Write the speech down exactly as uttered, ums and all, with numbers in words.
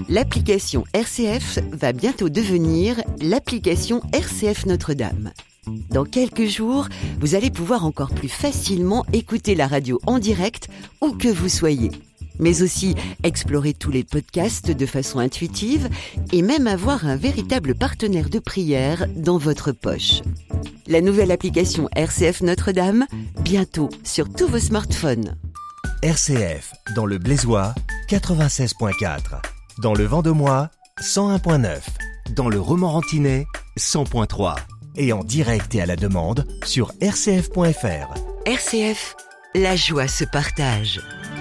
L'application R C F va bientôt devenir l'application R C F Notre-Dame. Dans quelques jours, vous allez pouvoir encore plus facilement écouter la radio en direct où que vous soyez. Mais aussi explorer tous les podcasts de façon intuitive et même avoir un véritable partenaire de prière dans votre poche. La nouvelle application R C F Notre-Dame, bientôt sur tous vos smartphones. R C F, dans le Blésois, quatre-vingt-seize virgule quatre. Dans le Vendomois, cent un virgule neuf. Dans le Romorantinais, cent virgule trois. Et en direct et à la demande sur r c f point f r. R C F, la joie se partage.